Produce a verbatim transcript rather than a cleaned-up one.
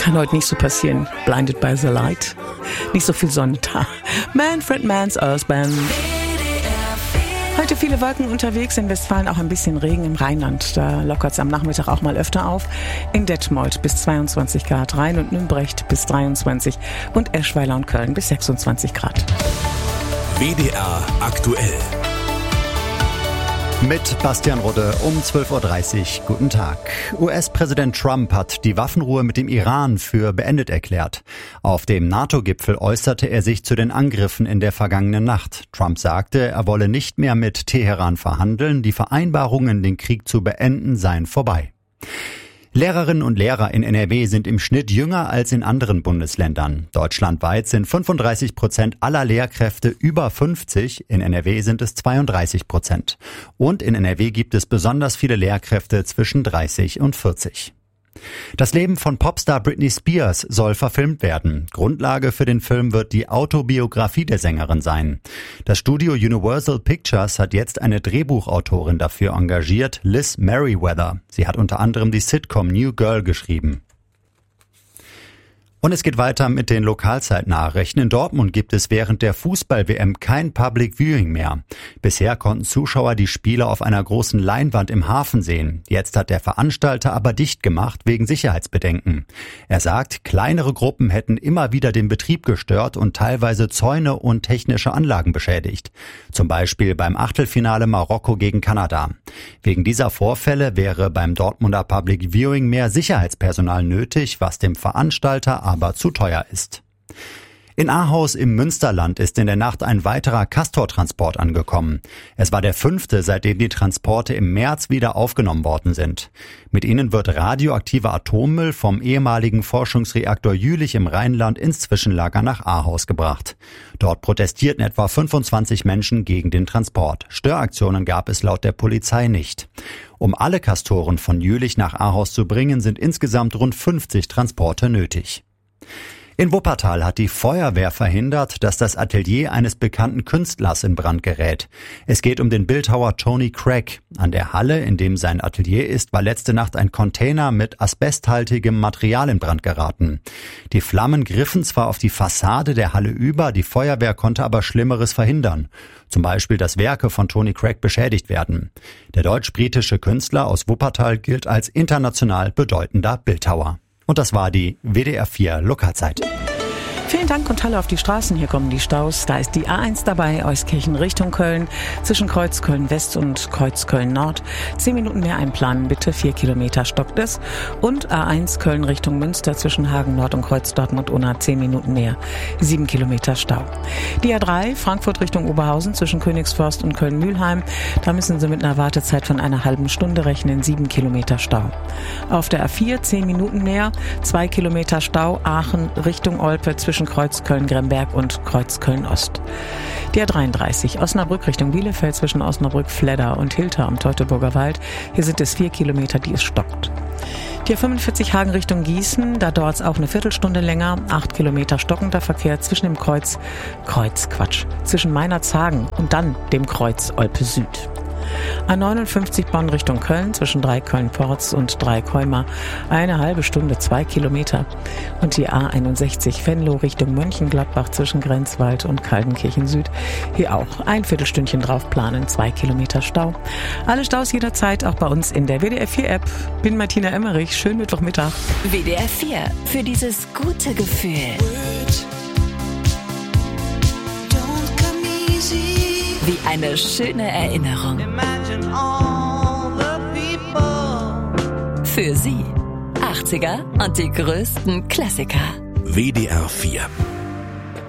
Kann heute nicht so passieren. Blinded by the Light. Nicht so viel Sonntag. Manfred Mann's Earth Band. Heute viele Wolken unterwegs, in Westfalen auch ein bisschen Regen im Rheinland. Da lockert es am Nachmittag auch mal öfter auf. In Detmold bis zweiundzwanzig Grad, Rhein und Nümbrecht bis dreiundzwanzig und Eschweiler und Köln bis sechsundzwanzig Grad. W D R aktuell. Mit Bastian Rudde um zwölf Uhr dreißig. Guten Tag. U S-Präsident Trump hat die Waffenruhe mit dem Iran für beendet erklärt. Auf dem NATO-Gipfel äußerte er sich zu den Angriffen in der vergangenen Nacht. Trump sagte, er wolle nicht mehr mit Teheran verhandeln. Die Vereinbarungen, den Krieg zu beenden, seien vorbei. Lehrerinnen und Lehrer in N R W sind im Schnitt jünger als in anderen Bundesländern. Deutschlandweit sind fünfunddreißig Prozent aller Lehrkräfte über fünfzig, in N R W sind es zweiunddreißig Prozent. Und in N R W gibt es besonders viele Lehrkräfte zwischen dreißig und vierzig. Das Leben von Popstar Britney Spears soll verfilmt werden. Grundlage für den Film wird die Autobiografie der Sängerin sein. Das Studio Universal Pictures hat jetzt eine Drehbuchautorin dafür engagiert, Liz Merriweather. Sie hat unter anderem die Sitcom New Girl geschrieben. Und es geht weiter mit den Lokalzeitnachrichten. In Dortmund gibt es während der Fußball-W M kein Public Viewing mehr. Bisher konnten Zuschauer die Spiele auf einer großen Leinwand im Hafen sehen. Jetzt hat der Veranstalter aber dicht gemacht wegen Sicherheitsbedenken. Er sagt, kleinere Gruppen hätten immer wieder den Betrieb gestört und teilweise Zäune und technische Anlagen beschädigt. Zum Beispiel beim Achtelfinale Marokko gegen Kanada. Wegen dieser Vorfälle wäre beim Dortmunder Public Viewing mehr Sicherheitspersonal nötig, was dem Veranstalter aber zu teuer ist. In Ahaus im Münsterland ist in der Nacht ein weiterer Castor-Transport angekommen. Es war der fünfte, seitdem die Transporte im März wieder aufgenommen worden sind. Mit ihnen wird radioaktiver Atommüll vom ehemaligen Forschungsreaktor Jülich im Rheinland ins Zwischenlager nach Ahaus gebracht. Dort protestierten etwa fünfundzwanzig Menschen gegen den Transport. Störaktionen gab es laut der Polizei nicht. Um alle Castoren von Jülich nach Ahaus zu bringen, sind insgesamt rund fünfzig Transporte nötig. In Wuppertal hat die Feuerwehr verhindert, dass das Atelier eines bekannten Künstlers in Brand gerät. Es geht um den Bildhauer Tony Craig. An der Halle, in dem sein Atelier ist, war letzte Nacht ein Container mit asbesthaltigem Material in Brand geraten. Die Flammen griffen zwar auf die Fassade der Halle über, die Feuerwehr konnte aber Schlimmeres verhindern. Zum Beispiel, dass Werke von Tony Craig beschädigt werden. Der deutsch-britische Künstler aus Wuppertal gilt als international bedeutender Bildhauer. Und das war die W D R vier Lokalzeit. Vielen Dank und Hallo auf die Straßen. Hier kommen die Staus. Da ist die A eins dabei, Euskirchen Richtung Köln, zwischen Kreuz Köln West und Kreuz Köln Nord. Zehn Minuten mehr einplanen, bitte. Vier Kilometer stockt es. Und A eins Köln Richtung Münster, zwischen Hagen Nord und Kreuz Dortmund-Unna. Zehn Minuten mehr. Sieben Kilometer Stau. Die A drei, Frankfurt Richtung Oberhausen, zwischen Königsforst und Köln-Mühlheim. Da müssen Sie mit einer Wartezeit von einer halben Stunde rechnen. Sieben Kilometer Stau. Auf der A vier, zehn Minuten mehr. Zwei Kilometer Stau. Aachen Richtung Olpe, zwischen Kreuz Köln-Gremberg und Kreuz Köln-Ost. Die A dreiunddreißig, Osnabrück Richtung Bielefeld, zwischen Osnabrück, Fledder und Hilter am Teutoburger Wald. Hier sind es vier Kilometer, die es stockt. Die A fünfundvierzig Hagen Richtung Gießen, da dauert es auch eine Viertelstunde länger. Acht Kilometer stockender Verkehr zwischen dem Kreuz, Kreuz, Quatsch, zwischen Meinerzhagen und dann dem Kreuz Olpe Süd. A neunundfünfzig Bonn Richtung Köln, zwischen drei Köln-Porz und drei Colmar, eine halbe Stunde, zwei Kilometer. Und die A einundsechzig Venlo Richtung Mönchengladbach, zwischen Grenzwald und Kaltenkirchen Süd, hier auch ein Viertelstündchen drauf planen, zwei Kilometer Stau. Alle Staus jederzeit, auch bei uns in der W D R vier App. Bin Martina Emmerich, schönen Mittwochmittag. W D R vier, für dieses gute Gefühl. Wie eine schöne Erinnerung. Für Sie. achtziger und die größten Klassiker. W D R vier.